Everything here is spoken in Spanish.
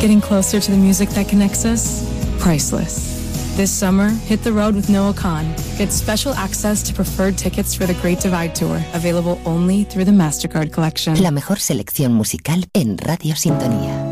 Getting closer to the music that connects us? Priceless. This summer, hit the road with Noah Khan. Get special access to preferred tickets for the Great Divide Tour, available only through the MasterCard Collection. La mejor selección musical en Radio Sintonía.